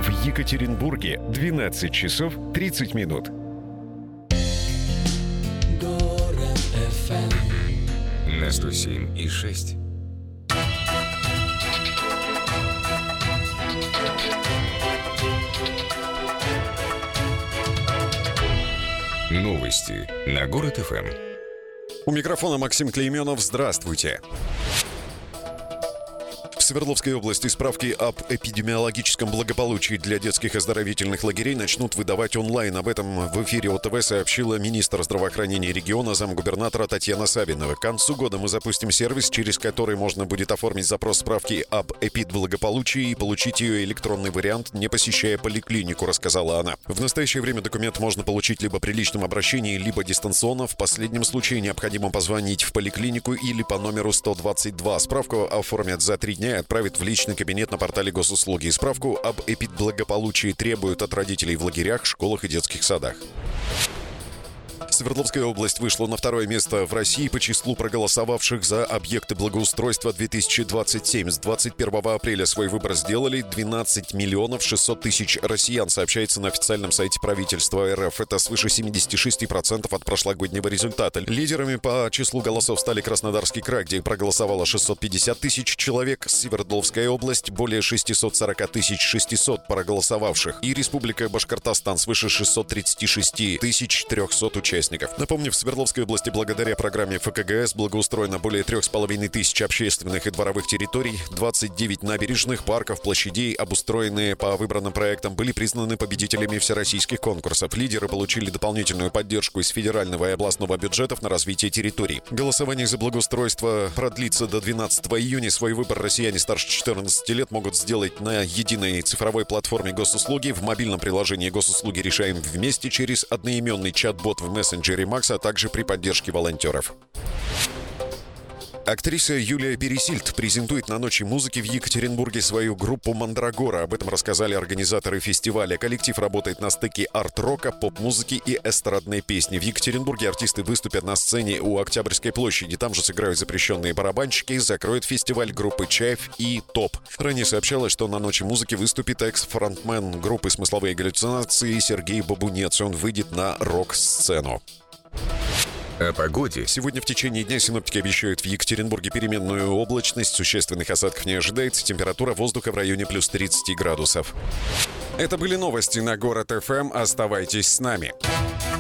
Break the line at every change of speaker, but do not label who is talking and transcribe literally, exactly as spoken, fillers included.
В Екатеринбурге двенадцать часов тридцать минут.
Город эф эм
на сто семь и шесть. Новости на Город эф эм.
У микрофона Максим Клейменов. Здравствуйте. В Свердловской области справки об эпидемиологическом благополучии для детских оздоровительных лагерей начнут выдавать онлайн. Об этом в эфире о тэ вэ сообщила министр здравоохранения региона, замгубернатора Татьяна Савинова. К концу года мы запустим сервис, через который можно будет оформить запрос справки об эпидблагополучии и получить ее электронный вариант, не посещая поликлинику, рассказала она. В настоящее время документ можно получить либо при личном обращении, либо дистанционно. В последнем случае необходимо позвонить в поликлинику или по номеру сто двадцать два. Справку оформят за три дня и отправят в личный кабинет на портале госуслуги. Справку об эпидблагополучии требуют от родителей в лагерях, школах и детских садах. Свердловская область вышла на второе место в России по числу проголосовавших за объекты благоустройства две тысячи двадцать семь. С двадцать первого апреля свой выбор сделали двенадцать миллионов шестьсот тысяч россиян, сообщается на официальном сайте правительства эр эф. Это свыше семьдесят шесть процентов от прошлогоднего результата. Лидерами по числу голосов стали Краснодарский край, где проголосовало шестьсот пятьдесят тысяч человек, Свердловская область — более шестьсот сорок тысяч шестьсот проголосовавших, и Республика Башкортостан — свыше шестьсот тридцать шесть тысяч триста участников. Напомню, в Свердловской области благодаря программе эф ка гэ эс благоустроено более трех с половиной тысяч общественных и дворовых территорий, двадцать девять набережных, парков, площадей, обустроенные по выбранным проектам, были признаны победителями всероссийских конкурсов. Лидеры получили дополнительную поддержку из федерального и областного бюджетов на развитие территорий. Голосование за благоустройство продлится до двенадцатого июня. Свой выбор россияне старше четырнадцати лет могут сделать на единой цифровой платформе госуслуги, в мобильном приложении госуслуги «Решаем вместе» через одноименный чат-бот в мессенджере Макс, а также при поддержке волонтеров. Актриса Юлия Пересильд презентует на Ночи музыки в Екатеринбурге свою группу «Мандрагора». Об этом рассказали организаторы фестиваля. Коллектив работает на стыке арт-рока, поп-музыки и эстрадной песни. В Екатеринбурге артисты выступят на сцене у Октябрьской площади. Там же сыграют запрещенные барабанщики. Закроет фестиваль группы «Чайф» и «Топ». Ранее сообщалось, что на Ночи музыки выступит экс-фронтмен группы «Смысловые галлюцинации» Сергей Бабунец. Он выйдет на рок-сцену.
О погоде.
Сегодня в течение дня синоптики обещают в Екатеринбурге переменную облачность, существенных осадков не ожидается, температура воздуха в районе плюс тридцать градусов. Это были новости на Город эф эм. Оставайтесь с нами.